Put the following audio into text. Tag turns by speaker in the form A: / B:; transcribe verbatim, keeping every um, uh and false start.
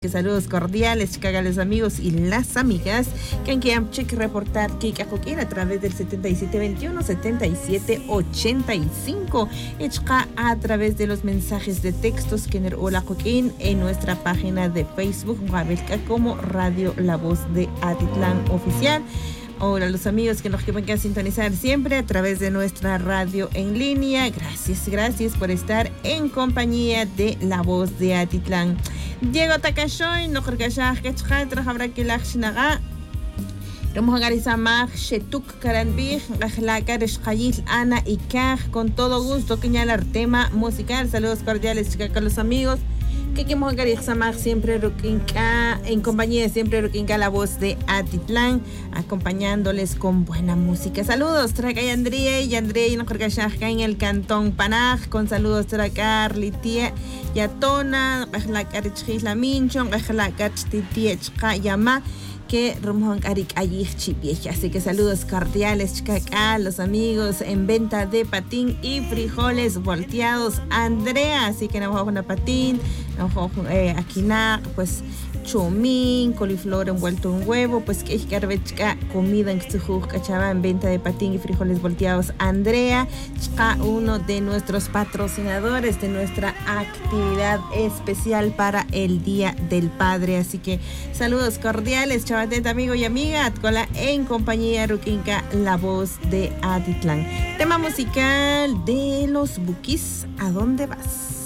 A: Saludos cordiales, chicagales amigos y las amigas que han que reportar que a través del setenta y siete veintiuno setenta y siete ochenta y cinco a través de los mensajes de textos que en nuestra página de Facebook como Radio La Voz de Atitlán Oficial. Hola a los amigos que nos quieren sintonizar siempre a través de nuestra radio en línea. Gracias, gracias por estar en compañía de La Voz de Atitlán. Diego Takashoy, no creo que haya que habrá que la chinaga. Vamos a garizamar Shetuk Karanbig, la Kareshkayil Ana y Kaj, con todo gusto que el tema musical. Saludos cordiales, chicas, con los amigos. Que queremos garizamar siempre Rukinka, en compañía de siempre Rukinka, La Voz de Atitlán, acompañándoles con buena música. Saludos, Traca y Andrea, y Andrea y no creo que haya en el Cantón Panaj, con saludos Traca, Litia. Yatona, la Karechis la Minchon, la Karchtitia Yama, que Rumon Karik Ayich vieja. Así que saludos cordiales, chicaca, los amigos en venta de patín y frijoles volteados. Andrea, así que nos vamos a una patín, nos vamos eh, aquí nada, pues chomín, coliflor envuelto en huevo, pues que es comida en Cachaba en venta de patín y frijoles volteados. Andrea, uno de nuestros patrocinadores de nuestra actividad especial para el Día del Padre. Así que saludos cordiales, chavateta, amigo y amiga, Atcola en compañía Rukinka, La Voz de Atitlán. Tema musical de los Bukis, ¿a dónde vas?